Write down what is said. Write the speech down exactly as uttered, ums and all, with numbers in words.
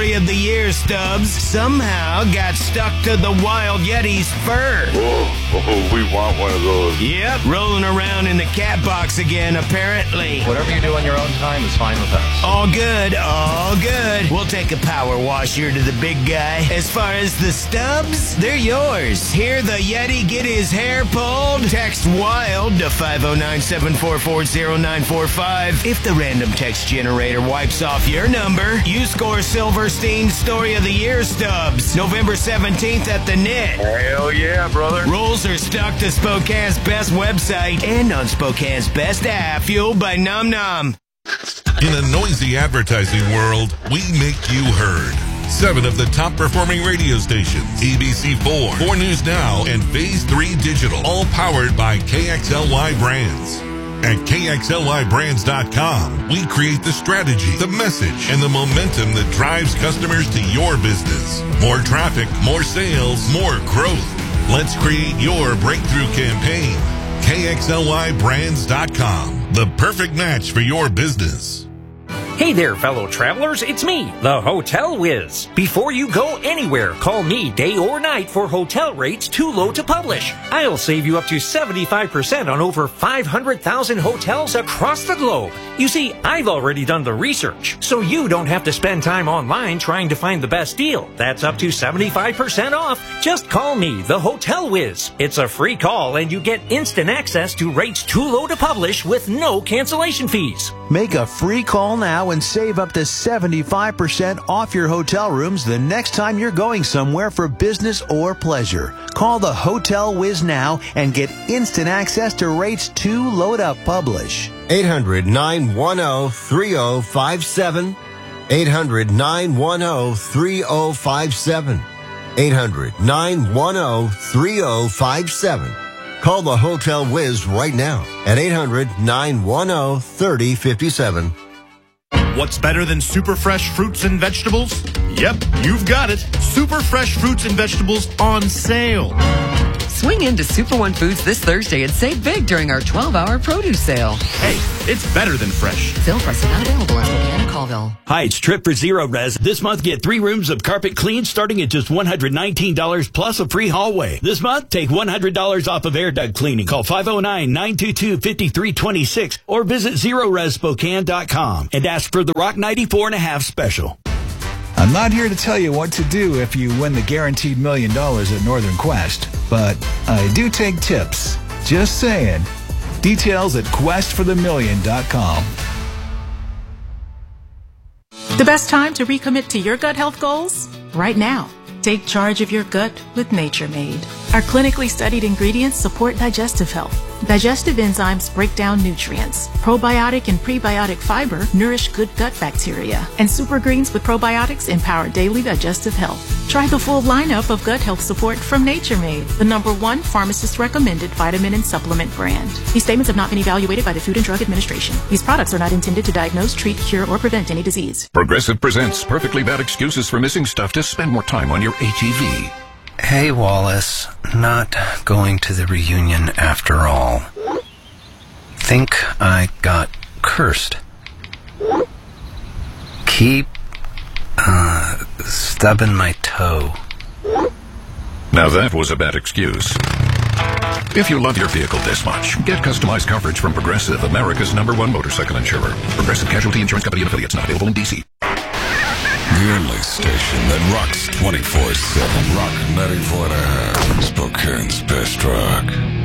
story of the year, Stubbs. Somehow got stuck to the Wild Yeti's fur. Oh, oh, we want one of those. Yep, rolling around in the cat box again, apparently. Whatever you do on your own time is fine with us. All good, all good. We'll take a power wash here to the big guy. As far as the Stubbs, they're yours. Hear the Yeti get his hair pulled? Text WILD to five oh nine, seven four four, oh nine four five. If the random text generator wipes off your number, you score Silverstein's Story of the Year Stubbs, November seventeenth at the Knit. Hell yeah, brother. Rules are stuck to Spokane's best website and on Spokane's best app, fueled by Nom Nom. In a noisy advertising world, we make you heard. Seven of the top performing radio stations, A B C four, four News Now, and Phase three Digital, all powered by K X L Y Brands. At K X L Y brands dot com, we create the strategy, the message, and the momentum that drives customers to your business. More traffic, more sales, more growth. Let's create your breakthrough campaign. K X L Y brands dot com, the perfect match for your business. Hey there, fellow travelers, it's me, the Hotel Whiz. Before you go anywhere, call me day or night for hotel rates too low to publish. I'll save you up to seventy-five percent on over five hundred thousand hotels across the globe. You see, I've already done the research, so you don't have to spend time online trying to find the best deal. That's up to seventy-five percent off. Just call me, the Hotel Whiz. It's a free call and you get instant access to rates too low to publish with no cancellation fees. Make a free call now and save up to seventy-five percent off your hotel rooms the next time you're going somewhere for business or pleasure. Call the Hotel Whiz now and get instant access to rates too low to publish. eight hundred, nine one zero, three zero five seven. eight hundred, nine one zero, three zero five seven. eight hundred, nine one zero, three zero five seven. Call the Hotel Whiz right now at eight hundred, nine one zero, three zero five seven. What's better than super fresh fruits and vegetables? Yep, you've got it. Super fresh fruits and vegetables on sale. Swing into Super One Foods this Thursday and save big during our twelve-hour produce sale. Hey, it's better than fresh. Sale price not available in Spokane and Colville. Hi, it's Trip for Zero Res. This month, get three rooms of carpet clean starting at just one hundred nineteen dollars plus a free hallway. This month, take one hundred dollars off of air duct cleaning. Call five oh nine, nine two two, five three two six or visit zero res spokane dot com and ask for the Rock ninety-four and a half special. I'm not here to tell you what to do if you win the guaranteed million dollars at Northern Quest, but I do take tips. Just saying. Details at quest for the million dot com. The best time to recommit to your gut health goals? Right now. Take charge of your gut with Nature Made. Our clinically studied ingredients support digestive health. Digestive enzymes break down nutrients. Probiotic and prebiotic fiber nourish good gut bacteria. And super greens with probiotics empower daily digestive health. Try the full lineup of gut health support from Nature Made, the number one pharmacist-recommended vitamin and supplement brand. These statements have not been evaluated by the Food and Drug Administration. These products are not intended to diagnose, treat, cure, or prevent any disease. Progressive presents perfectly bad excuses for missing stuff to spend more time on your A T V. Hey, Wallace. Not going to the reunion after all. Think I got cursed. Keep, uh, stubbing my toe. Now that was a bad excuse. If you love your vehicle this much, get customized coverage from Progressive, America's number one motorcycle insurer. Progressive Casualty Insurance Company and Affiliates, not available in D C. The only station that rocks twenty-four seven. Rock ninety-four and a half. Spokane's best rock.